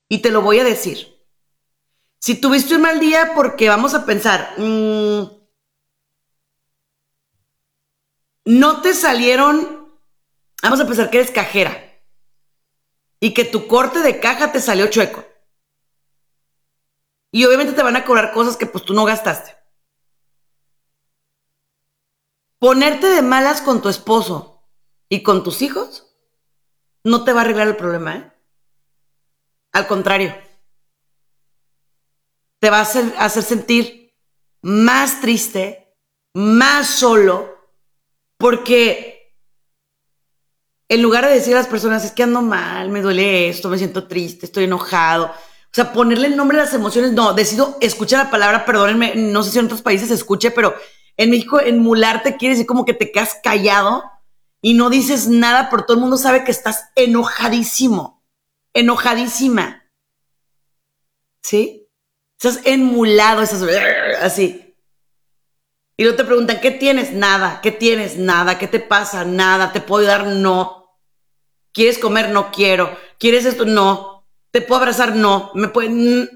Y te lo voy a decir. Si tuviste un mal día porque vamos a pensar, no te salieron, vamos a pensar que eres cajera y que tu corte de caja te salió chueco. Y obviamente te van a cobrar cosas que pues tú no gastaste. Ponerte de malas con tu esposo y con tus hijos no te va a arreglar el problema, ¿eh? Al contrario, te va a hacer sentir más triste, más solo, porque en lugar de decir a las personas, es que ando mal, me duele esto, me siento triste, estoy enojado. O sea, ponerle el nombre a las emociones, no, decido escuchar la palabra, perdónenme, no sé si en otros países se escuche, pero en México enmularte quiere decir como que te quedas callado y no dices nada, pero todo el mundo sabe que estás enojadísimo, enojadísima, ¿sí? Estás enmulado, estás así. Y luego te preguntan, ¿qué tienes? Nada. ¿Qué tienes? Nada. ¿Qué te pasa? Nada. ¿Te puedo ayudar? No. ¿Quieres comer? No quiero. ¿Quieres esto? No. ¿Te puedo abrazar? No. ¿Me pueden?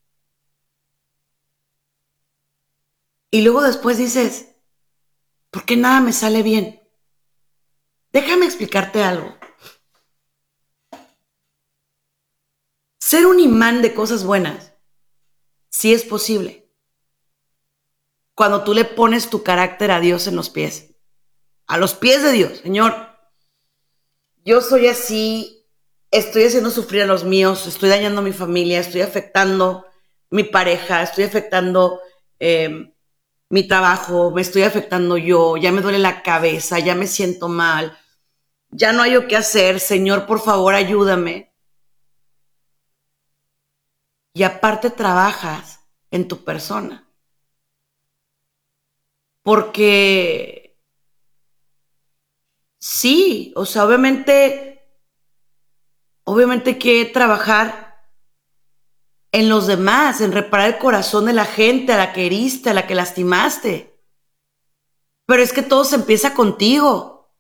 Y luego después dices, ¿por qué nada me sale bien? Déjame explicarte algo. Ser un imán de cosas buenas sí es posible cuando tú le pones tu carácter a Dios en los pies. A los pies de Dios. Señor, yo soy así, estoy haciendo sufrir a los míos, estoy dañando a mi familia, estoy afectando mi pareja, estoy afectando mi trabajo, me estoy afectando yo, ya me duele la cabeza, ya me siento mal, ya no hay yo qué hacer, Señor, por favor, ayúdame. Y aparte trabajas en tu persona. Porque sí, o sea, obviamente hay que trabajar en los demás, en reparar el corazón de la gente a la que heriste, a la que lastimaste. Pero es que todo se empieza contigo.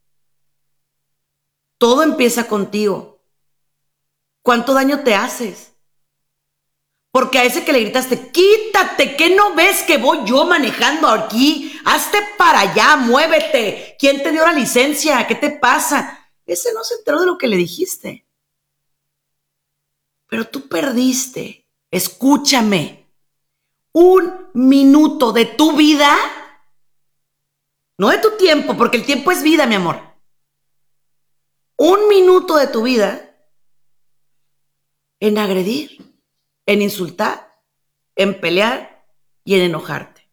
Todo empieza contigo. ¿Cuánto daño te haces? Porque a ese que le gritaste, quítate, que no ves que voy yo manejando aquí, hazte para allá, muévete. ¿Quién te dio la licencia? ¿Qué te pasa? Ese no se enteró de lo que le dijiste. Pero tú perdiste, escúchame, un minuto de tu vida, no de tu tiempo, porque el tiempo es vida, mi amor. Un minuto de tu vida en agredir, en insultar, en pelear y en enojarte.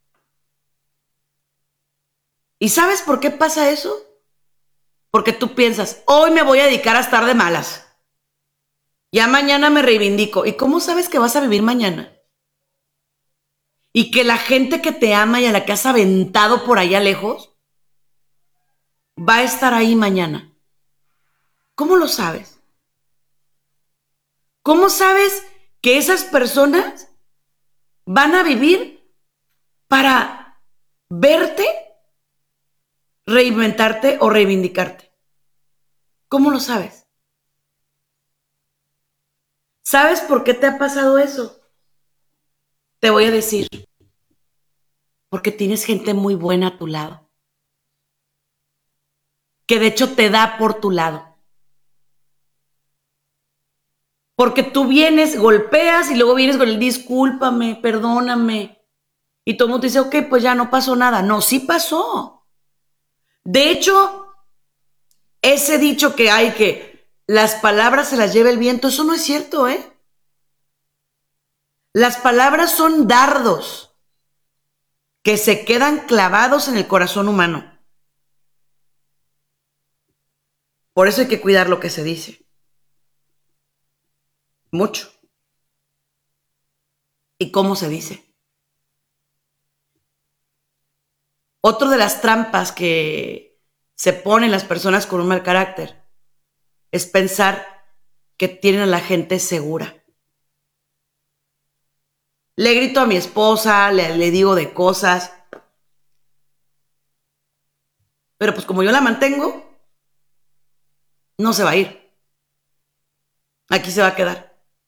¿Y sabes por qué pasa eso? Porque tú piensas, hoy me voy a dedicar a estar de malas. Ya mañana me reivindico. ¿Y cómo sabes que vas a vivir mañana? Y que la gente que te ama y a la que has aventado por allá lejos va a estar ahí mañana. ¿Cómo lo sabes? ¿Cómo sabes que esas personas van a vivir para verte, reinventarte o reivindicarte? ¿Cómo lo sabes? ¿Sabes por qué te ha pasado eso? Te voy a decir, porque tienes gente muy buena a tu lado, que de hecho te da por tu lado. Porque tú vienes, golpeas y luego vienes con el discúlpame, perdóname. Y todo el mundo te dice, ok, pues ya no pasó nada. No, sí pasó. De hecho, ese dicho que hay que las palabras se las lleva el viento, eso no es cierto, ¿eh? Las palabras son dardos que se quedan clavados en el corazón humano. Por eso hay que cuidar lo que se dice. Mucho. ¿Y cómo se dice? Otro de las trampas que se ponen las personas con un mal carácter es pensar que tienen a la gente segura. Le grito a mi esposa, le digo de cosas, pero pues como yo la mantengo, no se va a ir. Aquí se va a quedar.